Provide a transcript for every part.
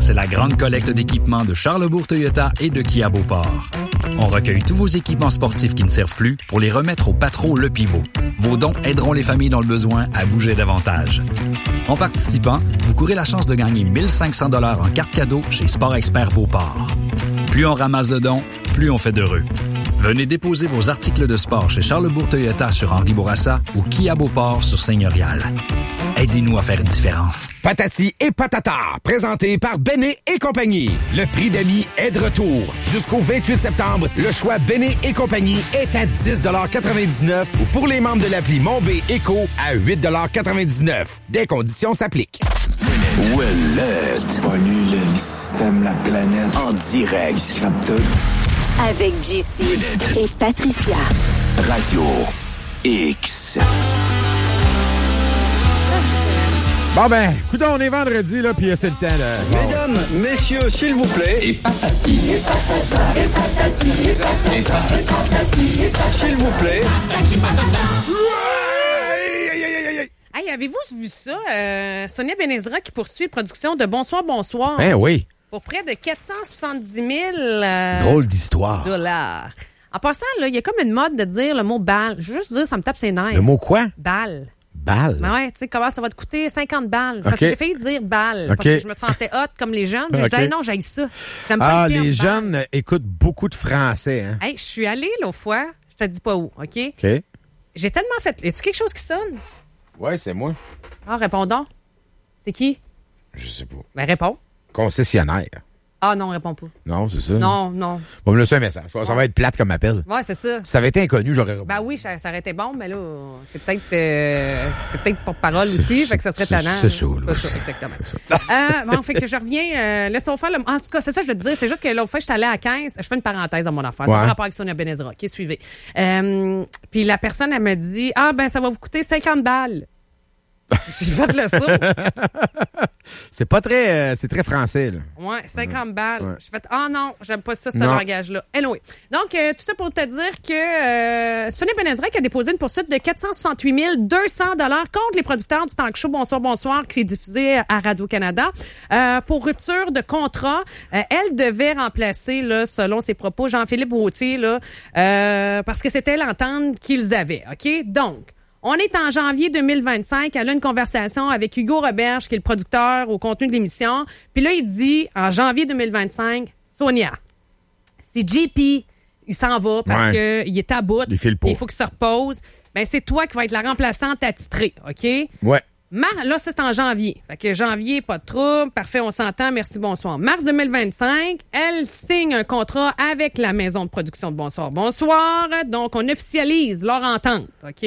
c'est la grande collecte d'équipements de Charlesbourg Toyota et de Kia Beauport. On recueille tous vos équipements sportifs qui ne servent plus pour les remettre au Patro Le Pivot. Vos dons aideront les familles dans le besoin à bouger davantage. En participant, vous courez la chance de gagner 1 500 $ en carte cadeau chez Sport Expert Beauport. Plus on ramasse de dons, plus on fait d'heureux. Venez déposer vos articles de sport chez Charlesbourg Toyota sur Henri Bourassa ou Kia Beauport sur Seigneurial. Aidez-nous à faire une différence. Patati et patata, présenté par Béné et compagnie. Le prix d'amis est de retour. Jusqu'au 28 septembre, le choix Béné et compagnie est à 10,99 $ ou pour les membres de l'appli Mon B Éco à 8,99 $. Des conditions s'appliquent. Ouellette, pollue le système, la planète, en direct, scrape tout. Avec JC et Patricia. Radio X. Bon ben, écoute, on est vendredi, là, puis c'est le temps de... Mesdames, messieurs, s'il vous plaît. Et patati. Et patata. Et patati. Et patati. S'il vous plaît. Hey, avez-vous vu ça? Sonia Benezra qui poursuit la production de Bonsoir, Bonsoir. Ben oui. Pour près de 470 000 Drôle d'histoire. $. En passant, là, il y a comme une mode de dire le mot balle. Je veux juste dire, ça me tape ses nerfs. Le mot quoi? Balle. Balle? Ben ouais, tu sais, comment ça va te coûter 50 balles. Parce que j'ai failli dire balle. Okay. Parce que je me sentais hot comme les jeunes. Je disais, non, j'haïs ça. J'aime pas le terme les balle. jeunes écoutent beaucoup de français, hein? Hey, je suis allée l'autre fois, je te dis pas où, OK? OK. J'ai tellement fait... Y a-tu quelque chose qui sonne? Ouais, c'est moi. Ah, répondons. C'est qui? Je sais pas. Ben, réponds. Concessionnaire. Ah non, réponds pas. Non, c'est ça? Non. Bon, me laisser un message. Ça va être plate comme appel. Ouais, c'est ça. Si ça avait été inconnu, j'aurais répondu. Ben oui, ça aurait été bon, mais là, c'est peut-être porte-parole aussi, fait que ça serait tannant. C'est ça, là. C'est ça, exactement. C'est ça. Bon, fait que je reviens. Laissons faire le... En tout cas, c'est ça que je veux te dire. C'est juste que l'autre fois, je suis allée à 15. Je fais une parenthèse dans mon affaire. C'est par rapport avec Sonia Benezra. OK, suivez. Puis la personne, elle me dit, ben ça va vous coûter 50 balles. J'ai fait le saut. C'est pas très... c'est très français, là. Ouais, 50 balles. Ouais. J'ai fait, non, j'aime pas ça, ce Non. langage-là. Anyway. Donc, tout ça pour te dire que Sonia Benezra qui a déposé une poursuite de 468 200 $ contre les producteurs du talk show Bonsoir, Bonsoir, qui est diffusé à Radio-Canada, pour rupture de contrat. Elle devait remplacer, là, selon ses propos, Jean-Philippe Wautier, là, parce que c'était l'entente qu'ils avaient. OK? Donc, on est en janvier 2025. Elle a une conversation avec Hugo Roberge, qui est le producteur au contenu de l'émission. Puis là, il dit, en janvier 2025, Sonia, si JP, il s'en va parce qu'il est à bout, il faut qu'il se repose, ben c'est toi qui vas être la remplaçante attitrée, OK? Ouais. Là, ça, c'est en janvier. Fait que janvier, pas de trouble. Parfait, on s'entend. Merci, bonsoir. Mars 2025, elle signe un contrat avec la maison de production de Bonsoir, Bonsoir. Donc, on officialise leur entente, OK?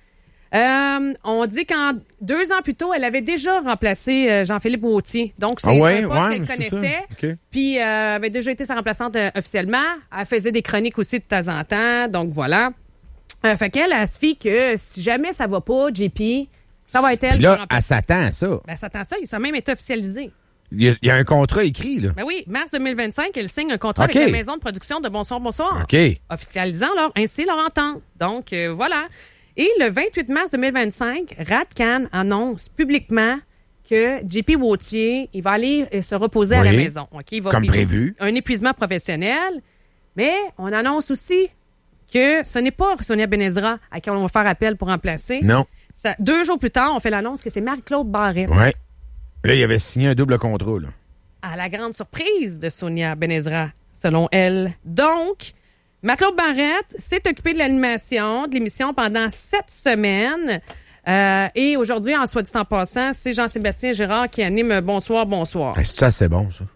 On dit qu'en 2 ans plus tôt, elle avait déjà remplacé Jean-Philippe Wautier. Donc, c'est un poste qu'elle connaissait. Okay. Puis, elle avait déjà été sa remplaçante officiellement. Elle faisait des chroniques aussi de temps en temps. Donc, voilà. Fait qu'elle, elle se fie que si jamais ça va pas, JP, ça va être elle. Puis là, elle s'attend à ça. Ben, elle s'attend à ça. Ça a même été officialisé. Il y a un contrat écrit, là. Ben oui, mars 2025, elle signe un contrat avec la maison de production de Bonsoir, Bonsoir. OK. Officialisant ainsi leur entente. Donc, voilà. Et le 28 mars 2025, Radcan annonce publiquement que JP Wautier, il va aller se reposer à la maison. Okay? Il va comme prévu. Un épuisement professionnel. Mais on annonce aussi que ce n'est pas Sonia Benezra à qui on va faire appel pour remplacer. Non. 2 jours plus tard, on fait l'annonce que c'est Marie-Claude Barrette. Ouais. Là, il avait signé un double contrat, là. À la grande surprise de Sonia Benezra, selon elle. Donc, Marie-Claude Barrette s'est occupée de l'animation de l'émission pendant 7 semaines. Et aujourd'hui, en soit dit en passant, c'est Jean-Sébastien Girard qui anime Bonsoir, Bonsoir. Ça, c'est bon, ça.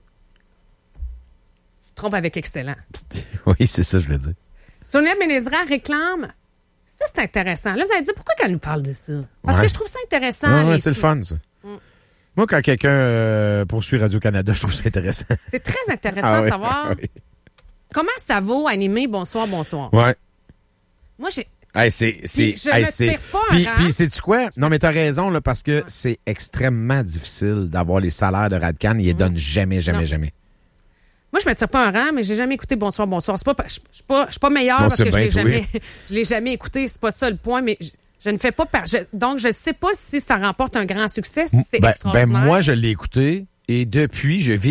Tu te trompes avec excellent. Oui, c'est ça, je veux dire. Sonia Benezra réclame... Ça, c'est intéressant. Là, vous allez dire, pourquoi qu'elle nous parle de ça? Parce que je trouve ça intéressant. Ouais, c'est le fun, ça. Moi, quand quelqu'un poursuit Radio-Canada, je trouve ça intéressant. C'est très intéressant de savoir comment ça vaut animer Bonsoir, Bonsoir. Ouais. Moi, j'ai... Hey, je me tire pas un rang. Puis, sais-tu quoi? Non, mais t'as raison, là, parce que c'est extrêmement difficile d'avoir les salaires de Radcan. Ils les donnent jamais. Moi, je me tire pas un rang, mais j'ai jamais écouté Bonsoir, Bonsoir. Je suis pas meilleure parce que je l'ai jamais écouté. C'est pas ça le point, mais je ne fais pas... donc, je sais pas si ça remporte un grand succès, si c'est extraordinaire. Moi, je l'ai écouté et depuis, je vis